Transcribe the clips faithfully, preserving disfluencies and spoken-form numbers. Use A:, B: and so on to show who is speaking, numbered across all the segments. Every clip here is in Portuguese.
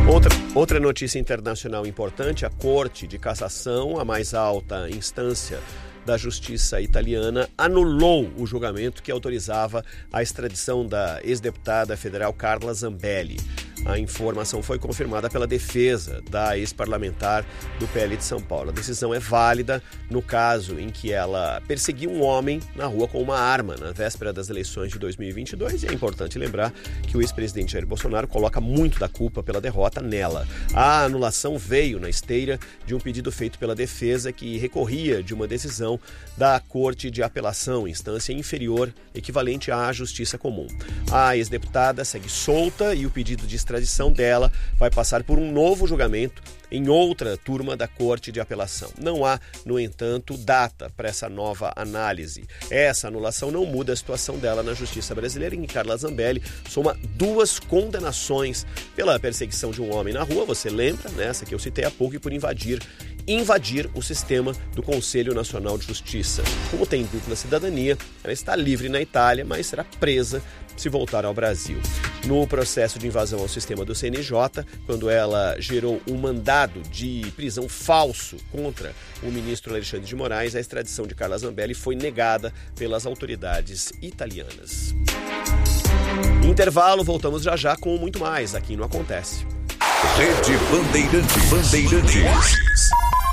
A: Outra, outra notícia internacional importante, a Corte de Cassação, a mais alta instância da Justiça italiana, anulou o julgamento que autorizava a extradição da ex-deputada federal Carla Zambelli. A informação foi confirmada pela defesa da ex-parlamentar do P L de São Paulo. A decisão é válida no caso em que ela perseguiu um homem na rua com uma arma na véspera das eleições de dois mil e vinte e dois, e é importante lembrar que o ex-presidente Jair Bolsonaro coloca muito da culpa pela derrota nela. A anulação veio na esteira de um pedido feito pela defesa que recorria de uma decisão da Corte de Apelação, instância inferior equivalente à Justiça Comum. A ex-deputada segue solta e o pedido de extradição dela vai passar por um novo julgamento em outra turma da Corte de Apelação. Não há, no entanto, data para essa nova análise. Essa anulação não muda a situação dela na Justiça brasileira, em que Carla Zambelli soma duas condenações pela perseguição de um homem na rua, você lembra, nessa que eu citei há pouco, e por invadir invadir o sistema do Conselho Nacional de Justiça. Como tem dupla cidadania, ela está livre na Itália, mas será presa se voltar ao Brasil. No processo de invasão ao sistema do C N J, quando ela gerou um mandado de prisão falso contra o ministro Alexandre de Moraes, a extradição de Carla Zambelli foi negada pelas autoridades italianas. Intervalo, voltamos já já com muito mais aqui no Acontece.
B: Rede Bandeirantes. Bandeirantes.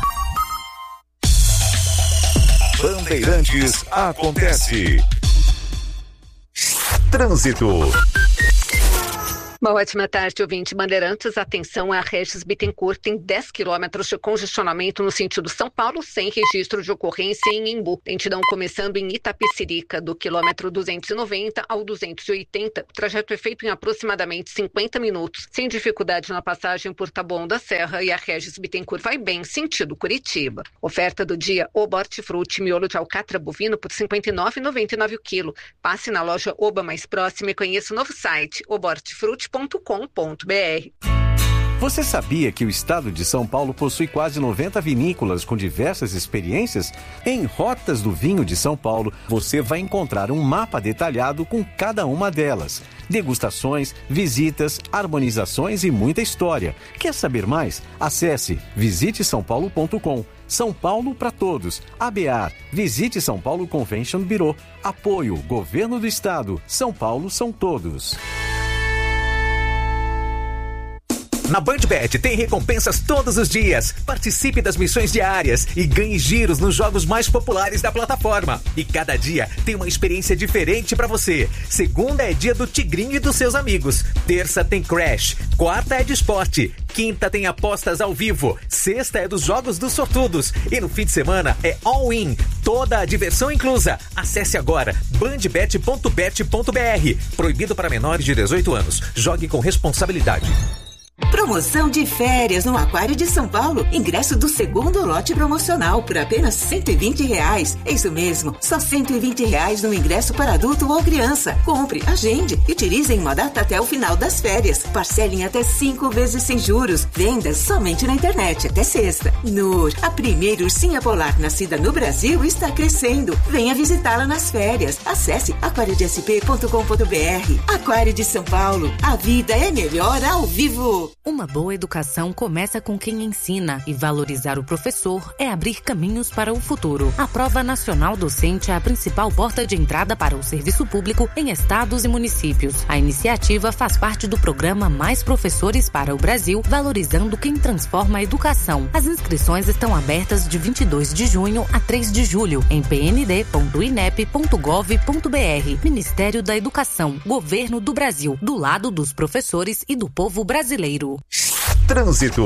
B: Bandeirantes acontece. Trânsito.
C: Uma ótima tarde, ouvinte Bandeirantes. Atenção, a Regis Bittencourt tem dez quilômetros de congestionamento no sentido São Paulo, sem registro de ocorrência em Embu. Lentidão começando em Itapecerica, do quilômetro duzentos e noventa ao duzentos e oitenta. O trajeto é feito em aproximadamente cinquenta minutos, sem dificuldade na passagem por Taboão da Serra, e a Regis Bittencourt vai bem, sentido Curitiba. Oferta do dia, Oba Hortifruti, miolo de alcatra bovino por cinquenta e nove reais e noventa e nove centavos o quilo. Passe na loja Oba mais próxima e conheça o novo site, oba hortifruti ponto com ponto b r.
D: Você sabia que o estado de São Paulo possui quase noventa vinícolas com diversas experiências? Em Rotas do Vinho de São Paulo, você vai encontrar um mapa detalhado com cada uma delas. Degustações, visitas, harmonizações e muita história. Quer saber mais? Acesse visite são paulo ponto com. São Paulo para todos. A B A R. Visite São Paulo Convention Bureau. Apoio Governo do Estado. São Paulo são todos.
E: Na BandBet tem recompensas todos os dias. Participe das missões diárias e ganhe giros nos jogos mais populares da plataforma. E cada dia tem uma experiência diferente pra você. Segunda é dia do Tigrinho e dos seus amigos. Terça tem Crash. Quarta é de esporte. Quinta tem apostas ao vivo. Sexta é dos jogos dos sortudos. E no fim de semana é all-in. Toda a diversão inclusa. Acesse agora bandbet ponto bet ponto b r. Proibido para menores de dezoito anos. Jogue com responsabilidade.
F: Promoção de férias no Aquário de São Paulo. Ingresso do segundo lote promocional por apenas cento e vinte reais. É isso mesmo, só cento e vinte reais no ingresso para adulto ou criança. Compre, agende e utilize em uma data até o final das férias. Parcelem até cinco vezes sem juros. Vendas somente na internet até sexta. Nur, a primeira ursinha polar nascida no Brasil, está crescendo. Venha visitá-la nas férias. Acesse aquário d s p ponto com ponto b r. Aquário de São Paulo. A vida é melhor ao vivo.
G: Uma boa educação começa com quem ensina, e valorizar o professor é abrir caminhos para o futuro. A Prova Nacional Docente é a principal porta de entrada para o serviço público em estados e municípios. A iniciativa faz parte do programa Mais Professores para o Brasil, valorizando quem transforma a educação. As inscrições estão abertas de vinte e dois de junho a três de julho em p n d ponto i n e p ponto gov ponto b r. Ministério da Educação, Governo do Brasil, do lado dos professores e do povo brasileiro.
B: Trânsito.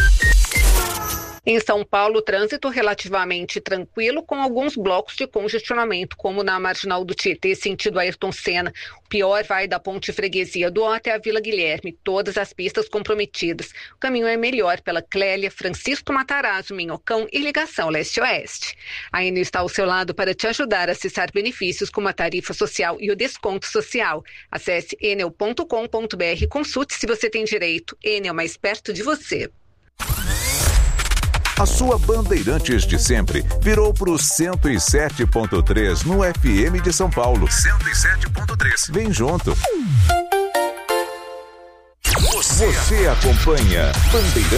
C: Em São Paulo, trânsito relativamente tranquilo, com alguns blocos de congestionamento, como na Marginal do Tietê, sentido Ayrton Senna. O pior vai da Ponte Freguesia do Ó até a Vila Guilherme, todas as pistas comprometidas. O caminho é melhor pela Clélia, Francisco Matarazzo, Minhocão e ligação leste-oeste. A Enel está ao seu lado para te ajudar a acessar benefícios como a tarifa social e o desconto social. Acesse enel ponto com ponto b r e consulte se você tem direito. Enel, mais perto de você.
B: A sua Bandeirantes de sempre virou pro cento e sete ponto três no F M de São Paulo. cento e sete ponto três. Vem junto.
E: Você
B: Você acompanha Bandeirantes.